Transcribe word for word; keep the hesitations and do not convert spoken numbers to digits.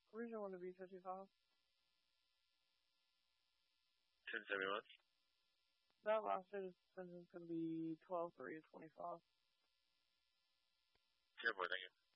Region one to B fifty-five. ten seventy-one. That last digit is going to be twelve three twenty-five. ten four, thank you.